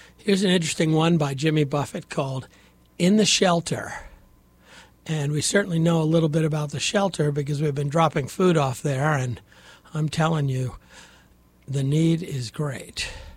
Here's an interesting one by Jimmy Buffett called In the Shelter. And we certainly know a little bit about the shelter because we've been dropping food off there, and I'm telling you, the need is great.